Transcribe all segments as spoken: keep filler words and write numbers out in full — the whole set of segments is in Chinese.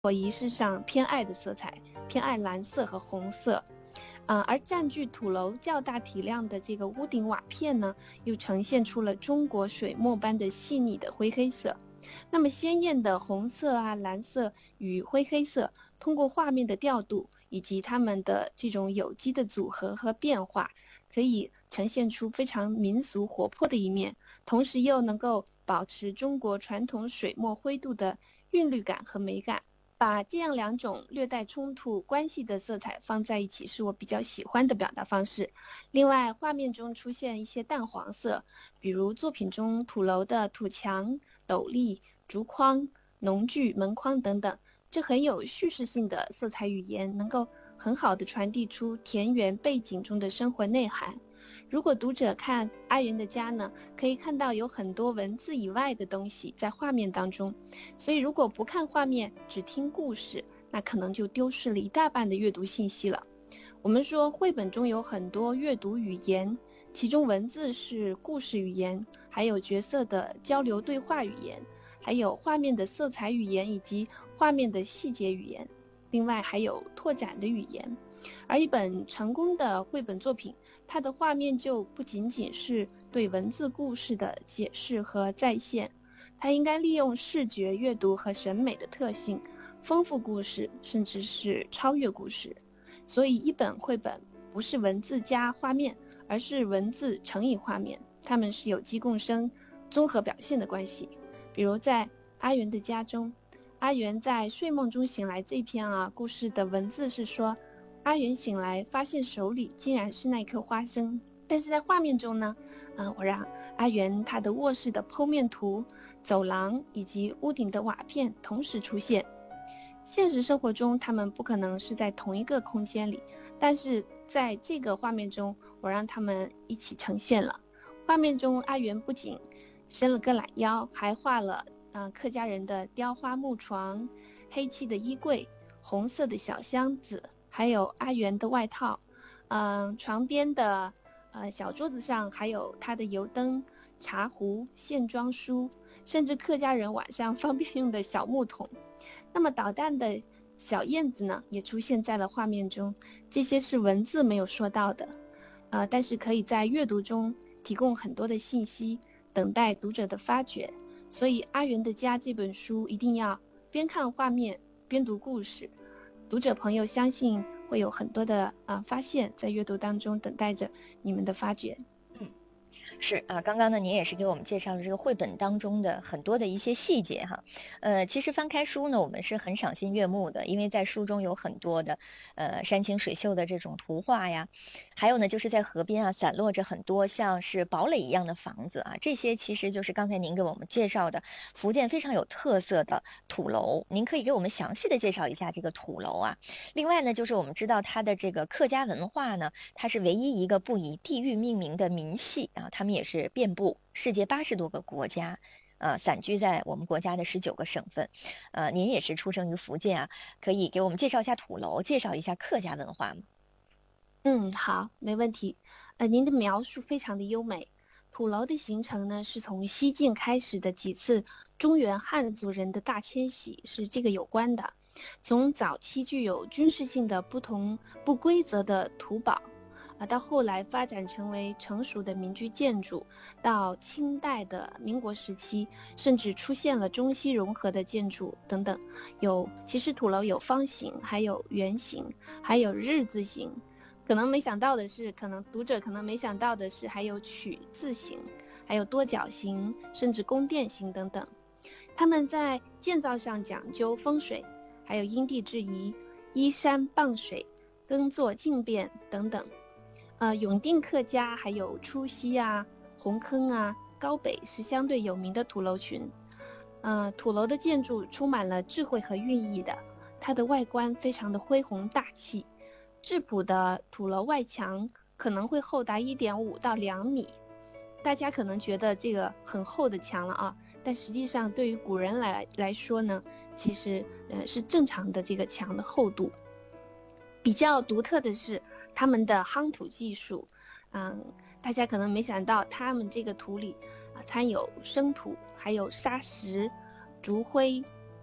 我仪式上偏爱的色彩，偏爱蓝色和红色。呃，而占据土楼较大体量的这个屋顶瓦片呢，又呈现出了中国水墨般的细腻的灰黑色。那么鲜艳的红色啊、蓝色与灰黑色，通过画面的调度以及它们的这种有机的组合和变化，可以呈现出非常民俗活泼的一面，同时又能够保持中国传统水墨灰度的韵律感和美感。把这样两种略带冲突关系的色彩放在一起，是我比较喜欢的表达方式。另外，画面中出现一些淡黄色，比如作品中土楼的土墙、斗笠、竹框、农具、门框等等，这很有叙事性的色彩语言，能够很好地传递出田园背景中的生活内涵。如果读者看阿元的家呢，可以看到有很多文字以外的东西在画面当中，所以如果不看画面只听故事，那可能就丢失了一大半的阅读信息了。我们说绘本中有很多阅读语言，其中文字是故事语言，还有角色的交流对话语言，还有画面的色彩语言以及画面的细节语言，另外还有拓展的语言。而一本成功的绘本作品，它的画面就不仅仅是对文字故事的解释和再现，它应该利用视觉阅读和审美的特性，丰富故事，甚至是超越故事。所以一本绘本不是文字加画面，而是文字乘以画面，它们是有机共生、综合表现的关系。比如在阿元的家中，阿元在睡梦中醒来这篇啊故事的文字是说，阿元醒来发现手里竟然是那颗花生。但是在画面中呢，呃，我让阿元他的卧室的剖面图、走廊以及屋顶的瓦片同时出现。现实生活中他们不可能是在同一个空间里，但是在这个画面中，我让他们一起呈现了。画面中阿元不仅伸了个懒腰，还画了呃客家人的雕花木床、黑漆的衣柜、红色的小箱子，还有阿元的外套，嗯、呃，床边的呃小桌子上还有他的油灯、茶壶、线装书，甚至客家人晚上方便用的小木桶。那么捣蛋的小燕子呢，也出现在了画面中，这些是文字没有说到的，呃，但是可以在阅读中提供很多的信息，等待读者的发掘。所以《阿元的家》这本书一定要边看画面边读故事，读者朋友相信会有很多的啊、呃、发现，在阅读当中等待着你们的发掘。 是啊，刚刚呢，您也是给我们介绍了这个绘本当中的很多的一些细节哈。呃，其实翻开书呢，我们是很赏心悦目的，因为在书中有很多的呃山清水秀的这种图画呀，还有呢，就是在河边啊散落着很多像是堡垒一样的房子啊，这些其实就是刚才您给我们介绍的福建非常有特色的土楼。您可以给我们详细的介绍一下这个土楼啊。另外呢，就是我们知道它的这个客家文化呢，它是唯一一个不以地域命名的民系啊。他们也是遍布世界八十多个国家，呃，散居在我们国家的十九个省份。呃，您也是出生于福建啊，可以给我们介绍一下土楼，介绍一下客家文化吗？ 嗯，好，没问题。呃，您的描述非常的优美。土楼的形成呢，是从西晋开始的几次中原汉族人的大迁徙是这个有关的。从早期具有军事性的不同不规则的土堡，啊，到后来发展成为成熟的民居建筑，到清代的民国时期，甚至出现了中西融合的建筑等等。有，其实土楼有方形，还有圆形，还有日字形。可能没想到的是，可能读者可能没想到的是，还有曲字形，还有多角形，甚至宫殿形等等。他们在建造上讲究风水，还有因地制宜，依山傍水，耕作竞变等等。呃，永定客家还有初溪啊、红坑啊、高北是相对有名的土楼群。呃，土楼的建筑充满了智慧和寓意的，它的外观非常的恢宏大气。质朴的土楼外墙可能会厚达一点五到两米，大家可能觉得这个很厚的墙了啊，但实际上对于古人来来说呢，其实呃是正常的这个墙的厚度。比较独特的是他们的夯土技术，嗯，大家可能没想到他们这个土里啊掺有生土，还有沙石、竹灰、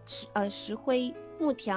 石呃石灰、木条。